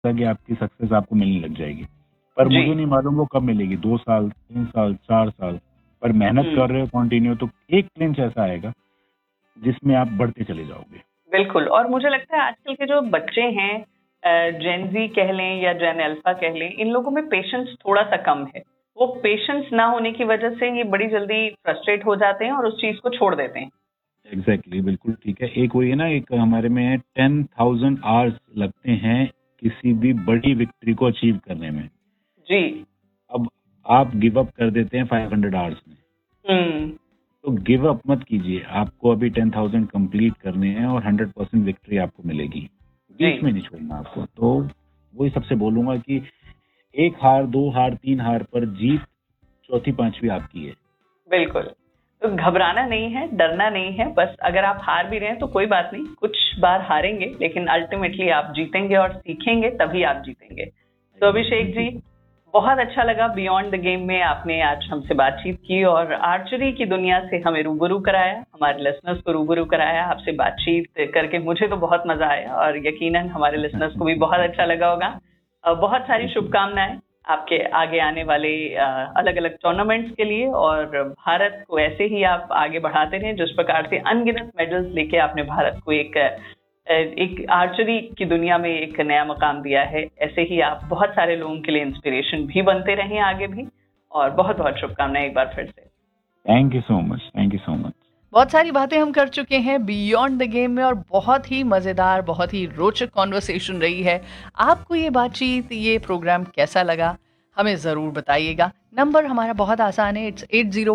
था कि आपकी सक्सेस आपको मिलने लग जाएगी, पर जी। मुझे नहीं मालूम वो कब मिलेगी, 2 साल, 3 साल, 4 साल, पर मेहनत कर रहे हो कंटिन्यू तो एक क्लिंच ऐसा आएगा जिसमें आप बढ़ते चले जाओगे। बिल्कुल। और मुझे लगता है आजकल के जो बच्चे हैं, जेन जी कह लें या जेन अल्फा कह लें, इन लोगों में पेशेंस थोड़ा सा कम है। वो पेशेंस ना होने की वजह से ये बड़ी जल्दी फ्रस्ट्रेट हो जाते हैं और उस चीज को छोड़ देते हैं। एग्जैक्टली, बिल्कुल ठीक है। एक वही है ना, एक हमारे में है 10,000 आवर्स लगते हैं किसी भी बड़ी विक्ट्री को अचीव करने में। जी। अब आप गिव अप कर देते हैं 500 आवर्स में, तो गिव अप मत कीजिए, आपको अभी 10,000 कंप्लीट करने हैं और 100% विक्ट्री आपको मिलेगी, बीच में नहीं छोड़ना आपको। तो वही सबसे बोलूंगा कि एक हार, 2 हार, 3 हार पर जीत चौथी पांचवी आपकी है। बिल्कुल। तो घबराना नहीं है, डरना नहीं है, बस अगर आप हार भी रहे हैं तो कोई बात नहीं, कुछ बार हारेंगे लेकिन अल्टीमेटली आप जीतेंगे और सीखेंगे, तभी आप जीतेंगे। तो अभिषेक जी, बहुत अच्छा लगा बियॉन्ड द गेम में आपने आज हमसे बातचीत की और आर्चरी की दुनिया से हमें रूबरू कराया, हमारे लिसनर्स को रूबरू कराया। आपसे बातचीत करके मुझे तो बहुत मजा आया और यकीनन हमारे लिसनर्स को भी बहुत अच्छा लगा होगा। बहुत सारी शुभकामनाएं आपके आगे आने वाले अलग अलग टूर्नामेंट्स के लिए, और भारत को ऐसे ही आप आगे बढ़ाते रहें। जिस प्रकार से अनगिनत मेडल्स लेके आपने भारत को एक आर्चरी की दुनिया में एक नया मकाम दिया है, ऐसे ही आप बहुत सारे लोगों के लिए इंस्पिरेशन भी बनते रहें आगे भी। और बहुत बहुत शुभकामनाएं एक बार फिर से। Thank you so much, thank you so much. बहुत सारी बातें हम कर चुके हैं बियॉन्ड द गेम में और बहुत ही मज़ेदार, बहुत ही रोचक कॉन्वर्सेशन रही है। आपको ये बातचीत, ये प्रोग्राम कैसा लगा, हमें ज़रूर बताइएगा। नंबर हमारा बहुत आसान है, इट्स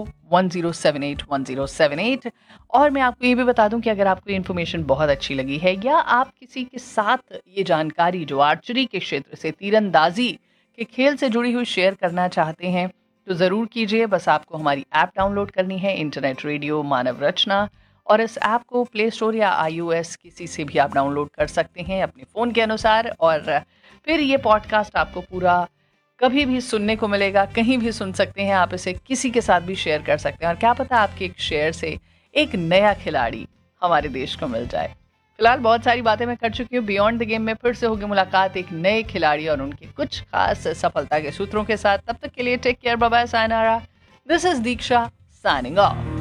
8010781078। और मैं आपको ये भी बता दूं कि अगर आपको ये इन्फॉर्मेशन बहुत अच्छी लगी है या आप किसी के साथ ये जानकारी जो आर्चरी के क्षेत्र से, तीरंदाजी के खेल से जुड़ी हुई शेयर करना चाहते हैं तो ज़रूर कीजिए। बस आपको हमारी ऐप डाउनलोड करनी है, इंटरनेट रेडियो मानव रचना, और इस ऐप को प्ले स्टोर या iOS किसी से भी आप डाउनलोड कर सकते हैं अपने फ़ोन के अनुसार। और फिर ये पॉडकास्ट आपको पूरा कभी भी सुनने को मिलेगा, कहीं भी सुन सकते हैं आप इसे, किसी के साथ भी शेयर कर सकते हैं और क्या पता आपके एक शेयर से एक नया खिलाड़ी हमारे देश को मिल जाए। फिलहाल बहुत सारी बातें मैं कर चुकी हूँ। बियॉन्ड द गेम में फिर से होगी मुलाकात एक नए खिलाड़ी और उनके कुछ खास सफलता के सूत्रों के साथ। तब तक के लिए take care, bye bye, sayonara. This is Diksha signing off.